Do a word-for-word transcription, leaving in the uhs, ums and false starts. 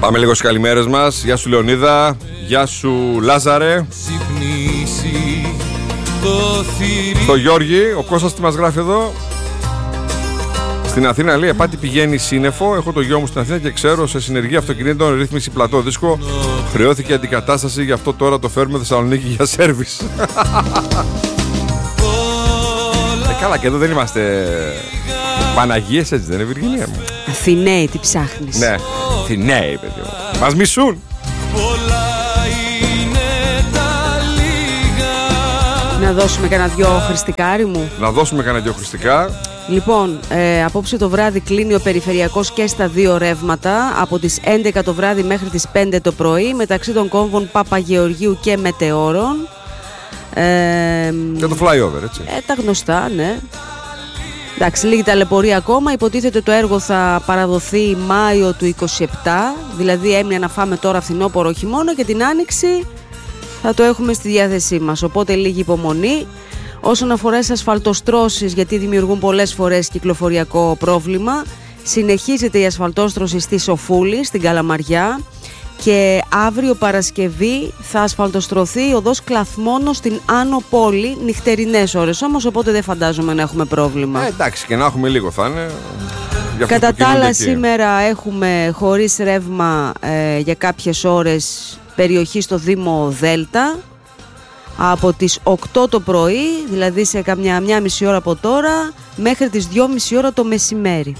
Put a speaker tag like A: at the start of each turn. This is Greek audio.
A: Πάμε λίγο στις καλημέρες μας. Γεια σου Λεωνίδα. Γεια σου Λάζαρε. Στο Γιώργη, ο Κώστας τι μας γράφει εδώ. Στην Αθήνα λέει: Πάτη πηγαίνει σύννεφο. Έχω το γιο μου στην Αθήνα και ξέρω σε συνεργεία αυτοκινήτων ρύθμιση πλατό δίσκο. Χρεώθηκε αντικατάσταση, γι' αυτό τώρα το φέρουμε Θεσσαλονίκη για σέρβις. ε, καλά, και εδώ δεν είμαστε Παναγίες, έτσι δεν είναι, Βιργινία μου?
B: Αθηναίοι, τι ψάχνεις?
A: Ναι, Αθηναίοι, παιδί μου. Μας μισούν.
B: Να δώσουμε κανένα δυο χριστικάρι μου.
A: Να δώσουμε κανένα δυο χριστικά.
B: Λοιπόν, ε, απόψε το βράδυ κλείνει ο περιφερειακός και στα δύο ρεύματα από τις έντεκα το βράδυ μέχρι τις πέντε το πρωί μεταξύ των κόμβων Παπαγεωργίου και Μετεώρων. Ε,
A: και το flyover, έτσι.
B: Ε, τα γνωστά, ναι. Εντάξει, λίγη ταλαιπωρία ακόμα. Υποτίθεται το έργο θα παραδοθεί Μάιο του είκοσι επτά. Δηλαδή έμεινε να φάμε τώρα φθινόπωρο χειμώνα και την άνοιξη θα το έχουμε στη διάθεσή μας. Οπότε λίγη υπομονή. Όσον αφορά τις ασφαλτοστρώσεις, γιατί δημιουργούν πολλές φορές κυκλοφοριακό πρόβλημα, συνεχίζεται η ασφαλτόστρωση στη Σοφούλη, στην Καλαμαριά, και αύριο Παρασκευή θα ασφαλτοστρωθεί η οδός Κλαθμόνο στην Άνω Πόλη, νυχτερινές ώρες όμως, οπότε δεν φαντάζομαι να έχουμε πρόβλημα.
A: Ε, εντάξει, και να έχουμε λίγο θα είναι.
B: Κατά τα άλλα, σήμερα έχουμε χωρίς ρεύμα ε, για κάποιες ώρες περιοχή στο Δήμο Δέλτα. Από τις οκτώ το πρωί, δηλαδή σε καμιά μια μισή ώρα από τώρα, μέχρι τις δυόμιση ώρα το μεσημέρι.